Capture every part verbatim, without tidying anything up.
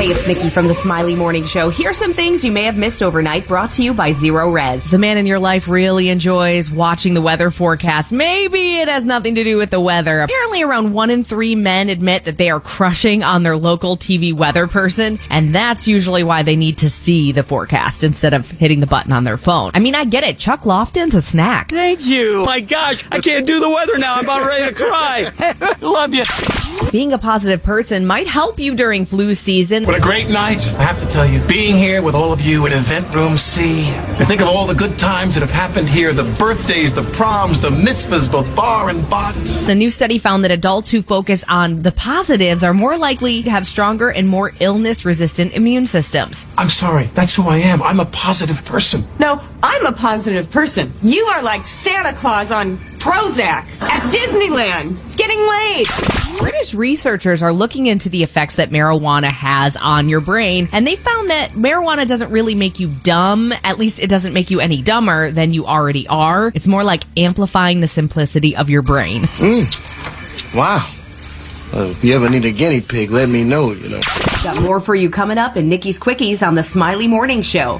Hey, it's Nikki from the Smiley Morning Show. Here's some things you may have missed overnight, brought to you by Zero Res. The man in your life really enjoys watching the weather forecast. Maybe it has nothing to do with the weather. Apparently, around one in three men admit that they are crushing on their local T V weather person, and that's usually why they need to see the forecast instead of hitting the button on their phone. I mean, I get it. Chuck Lofton's a snack. Thank you. My gosh, I can't do the weather now. I'm about ready to cry. Love you. Being a positive person might help you during flu season. What a great night, I have to tell you. Being here with all of you in Event Room C. I think of all the good times that have happened here, the birthdays, the proms, the mitzvahs, both bar and bot. A new study found that adults who focus on the positives are more likely to have stronger and more illness-resistant immune systems. I'm sorry, that's who I am. I'm a positive person. No, I'm a positive person. You are like Santa Claus on Prozac at Disneyland, getting laid. British researchers are looking into the effects that marijuana has on your brain, and they found that marijuana doesn't really make you dumb. At least it doesn't make you any dumber than you already are. It's more like amplifying the simplicity of your brain. Mm. Wow. Uh, if you ever need a guinea pig, let me know, you know. Got more for you coming up in Nikki's Quickies on the Smiley Morning Show.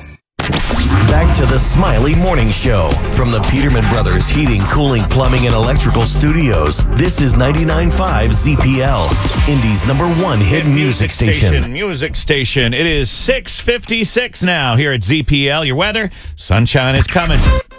Back to the Smiley Morning Show from the Peterman Brothers Heating, Cooling, Plumbing, and Electrical Studios. This is ninety-nine point five Z P L, Indy's number one hit music, music station. station. Music station. It is six fifty-six now here at Z P L. Your weather, sunshine is coming.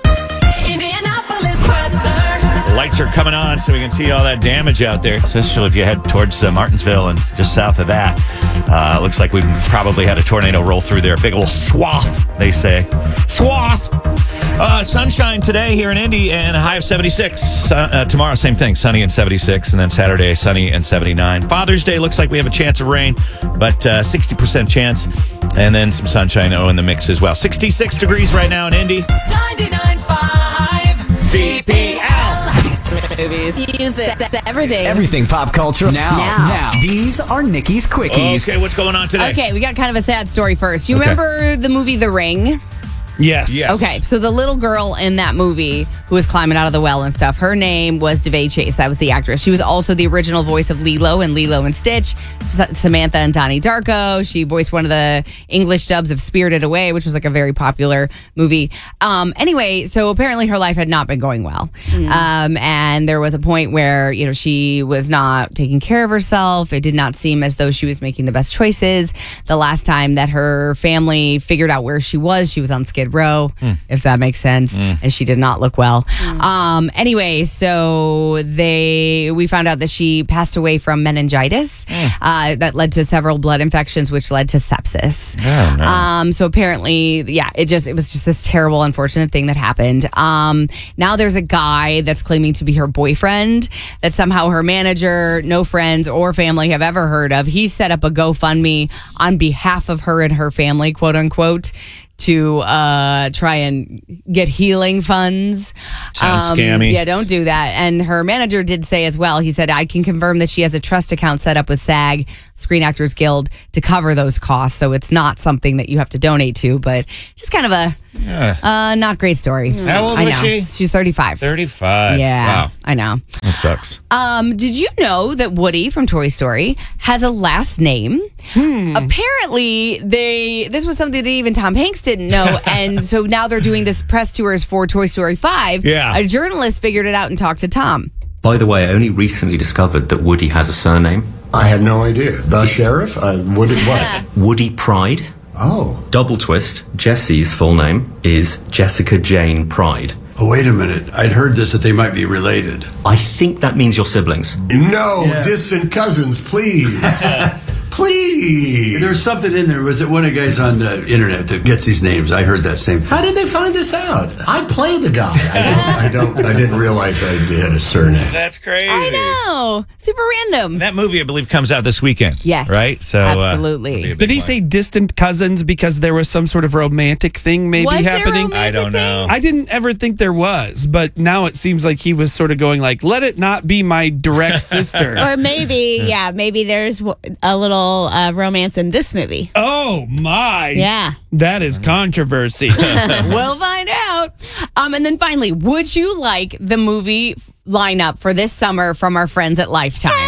Indianapolis weather. Lights are coming on so we can see all that damage out there, especially if you head towards uh, Martinsville and just south of that. Uh, looks like we've probably had a tornado roll through there. Big old swath, they say. Swath! Uh, sunshine today here in Indy and a high of seventy-six. Uh, uh, tomorrow, same thing, sunny and seventy-six. And then Saturday, sunny and seventy-nine. Father's Day looks like we have a chance of rain, but uh, sixty percent chance. And then some sunshine oh, in the mix as well. sixty-six degrees right now in Indy. ninety-nine point five Z P L. Movies, music, everything. Everything pop culture. Now, now, now. These are Nikki's Quickies. Okay, what's going on today? Okay, we got kind of a sad story first. You Okay. remember the movie The Ring? Yes. Yes. Okay, so the little girl in that movie who was climbing out of the well and stuff, her name was DeVay Chase. That was the actress. She was also the original voice of Lilo in Lilo and Stitch, S- Samantha and Donnie Darko. She voiced one of the English dubs of Spirited Away, which was like a very popular movie. Um, anyway, so apparently her life had not been going well. Mm. Um, and there was a point where, you know, she was not taking care of herself. It did not seem as though she was making the best choices. The last time that her family figured out where she was, she was on Skid Row, mm. if that makes sense, mm. and she did not look well. Mm. Um, anyway, so they we found out that she passed away from meningitis mm. uh, that led to several blood infections, which led to sepsis. Oh, no. Um, so apparently, yeah, it just it was just this terrible, unfortunate thing that happened. Um, now there's a guy that's claiming to be her boyfriend that somehow her manager, no friends or family have ever heard of. He set up a GoFundMe on behalf of her and her family, quote unquote, to uh, try and get healing funds. Sounds um, scammy. Yeah, don't do that. And her manager did say as well, he said, I can confirm that she has a trust account set up with SAG, Screen Actors Guild, to cover those costs. So it's not something that you have to donate to, but just kind of a Yeah. uh, not great story. How old I was know. she? She's thirty-five. thirty-five. Yeah, Wow. I know. That sucks. Um, did you know that Woody from Toy Story has a last name? Hmm. Apparently, they this was something that even Tom Hanks didn't know, and so now they're doing this press tours for Toy Story five. Yeah. A journalist figured it out and talked to Tom. By the way, I only recently discovered that Woody has a surname. I had no idea. The sheriff? Uh, Woody what? Woody Pride. Oh. Double twist, Jessie's full name is Jessica Jane Pride. Oh, wait a minute. I'd heard this, that they might be related. I think that means you're siblings. No, Yeah. distant cousins, please. Please. There's something in there. Was it one of the guys on the internet that gets these names? I heard that same thing. How did they find this out? I play the guy. I don't. I, don't, I didn't realize I had a surname. That's crazy. I know, super random. That movie, I believe, comes out this weekend. Yes, Right? So, uh, absolutely. it'll be a Did big he one. say distant cousins because there was some sort of romantic thing maybe Was there happening? romantic I don't know. I didn't ever think there was, but now it seems like he was sort of going like, let it not be my direct sister. Or maybe, yeah, maybe there's w- a little uh, romance in this movie. Oh, my. Yeah. That is controversy. We'll find out. Um, and then finally, would you like the movie lineup for this summer from our friends at Lifetime? Hell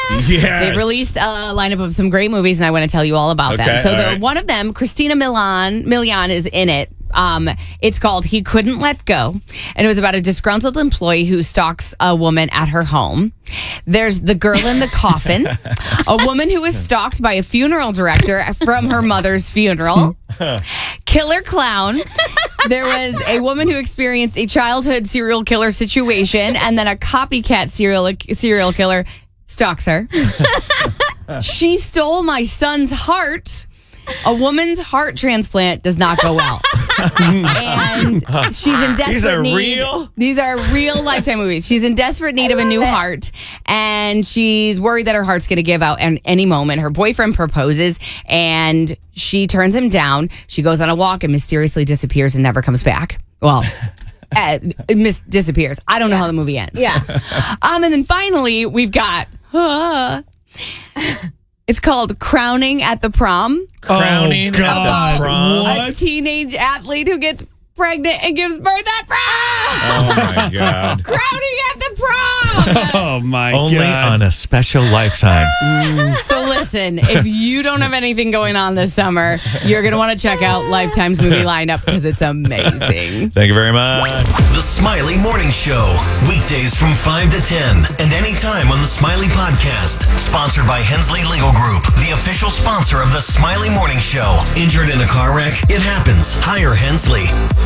Yes. They released a lineup of some great movies, and I want to tell you all about Okay, them. So all the, right. one of them, Christina Milian, Milian is in it. Um, it's called He Couldn't Let Go. And it was about a disgruntled employee who stalks a woman at her home. There's The Girl in the Coffin, a woman who was stalked by a funeral director from her mother's funeral. Killer Clown. There was a woman who experienced a childhood serial killer situation, and then a copycat serial serial killer stalks her. She Stole My Son's Heart. A woman's heart transplant does not go well. And she's in desperate These are need. real? These are real Lifetime movies. She's in desperate need of a new heart, and she's worried that her heart's going to give out at any moment. Her boyfriend proposes, and she turns him down. She goes on a walk and mysteriously disappears and never comes back. Well, uh, mis- disappears. I don't know how the movie ends. Yeah. Um, and then finally, we've got. Uh, it's called Crowning at the Prom. Crowning Oh, God. at the prom. A teenage athlete who gets pregnant and gives birth at prom. Oh my God. Crowning at the prom. Oh my Only God. on a special Lifetime. So listen, if you don't have anything going on this summer, you're going to want to check out Lifetime's movie lineup because it's amazing. Thank you very much. The Smiley Morning Show. Weekdays from five to ten. And anytime on the Smiley Podcast. Sponsored by Hensley Legal Group. The official sponsor of the Smiley Morning Show. Injured in a car wreck? It happens. Hire Hensley.